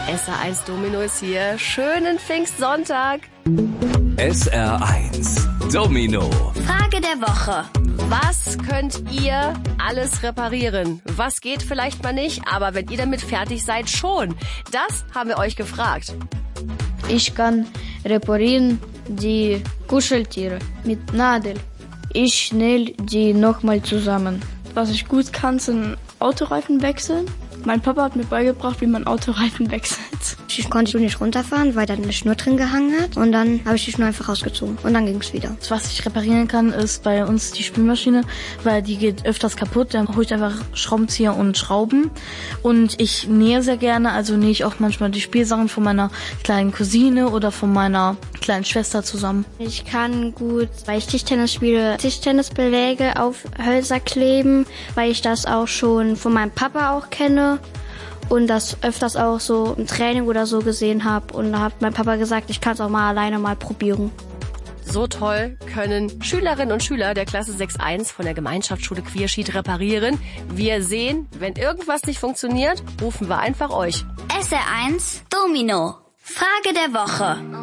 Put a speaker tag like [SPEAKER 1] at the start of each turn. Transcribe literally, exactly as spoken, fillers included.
[SPEAKER 1] S R eins Domino ist hier. Schönen Pfingstsonntag.
[SPEAKER 2] S R eins Domino.
[SPEAKER 3] Frage der Woche.
[SPEAKER 1] Was könnt ihr alles reparieren? Was geht vielleicht mal nicht, aber wenn ihr damit fertig seid, schon. Das haben wir euch gefragt.
[SPEAKER 4] Ich kann reparieren die Kuscheltiere mit Nadel. Ich schnell die nochmal zusammen.
[SPEAKER 5] Was ich gut kann, sind Autoreifen wechseln. Mein Papa hat mir beigebracht, wie man Autoreifen wechselt.
[SPEAKER 6] Ich konnte nicht runterfahren, weil da eine Schnur drin gehangen hat. Und dann habe ich die Schnur einfach rausgezogen. Und dann ging es wieder.
[SPEAKER 5] Was ich reparieren kann, ist bei uns die Spülmaschine, weil die geht öfters kaputt. Dann hole ich einfach Schraubenzieher und Schrauben. Und ich nähe sehr gerne, also nähe ich auch manchmal die Spielsachen von meiner kleinen Cousine oder von meiner kleinen Schwester zusammen.
[SPEAKER 7] Ich kann gut, weil ich Tischtennis spiele, Tischtennisbeläge auf Hölzer kleben, weil ich das auch schon von meinem Papa auch kenne. Und das öfters auch so im Training oder so gesehen habe. Und da hat mein Papa gesagt, ich kann es auch mal alleine mal probieren.
[SPEAKER 1] So toll können Schülerinnen und Schüler der Klasse sechs eins von der Gemeinschaftsschule Queerschied reparieren. Wir sehen, wenn irgendwas nicht funktioniert, rufen wir einfach euch.
[SPEAKER 3] S R eins Domino. Frage der Woche.